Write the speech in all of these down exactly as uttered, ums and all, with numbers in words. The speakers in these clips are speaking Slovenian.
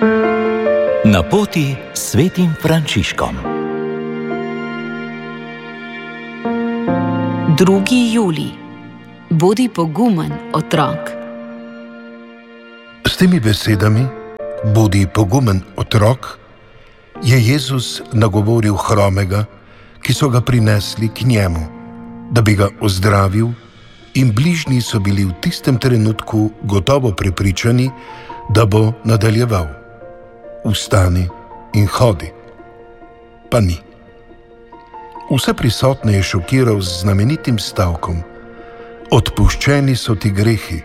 Na poti s svetim Frančiškom. drugi julij. Bodi pogumen, otrok. S temi besedami, bodi pogumen, otrok, je Jezus nagovoril hromega, ki so ga prinesli k njemu, da bi ga ozdravil, in bližnji so bili v tistem trenutku gotovo prepričani, da bo nadaljeval. Vstani in hodi. Pa ni. Vse prisotne je šokiral z znamenitim stavkom: odpuščeni so ti grehi.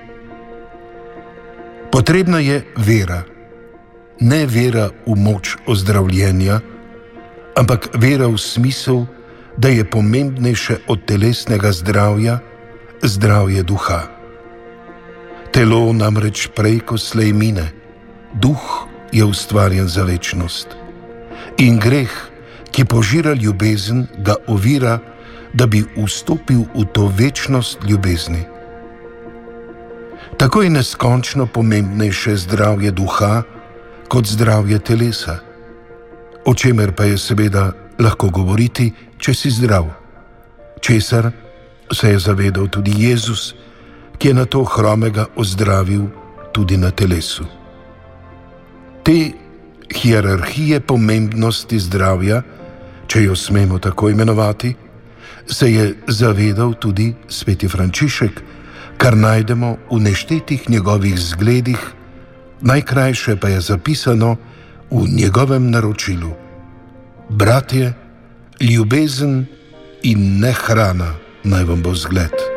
Potrebna je vera, ne vera v moč ozdravljenja, ampak vera v smisel, da je pomembnejše od telesnega zdravja zdravje duha. Telo namreč prej ko slej mine, duh je ustvarjen za večnost. In greh, ki požira ljubezen, ga ovira, da bi vstopil v to večnost ljubezni. Tako je neskončno pomembnejše zdravje duha kot zdravje telesa, o čemer pa je seveda lahko govoriti, če si zdrav, česar se je zavedal tudi Jezus, ki je nato hromega ozdravil tudi na telesu. Te hierarhije pomembnosti zdravja, če jo smemo tako imenovati, se je zavedal tudi sveti Frančišek, kar najdemo v neštetih njegovih zgledih, najkrajše pa je zapisano v njegovem naročilu: bratje, ljubezen in ne hrana naj vam bo zgled.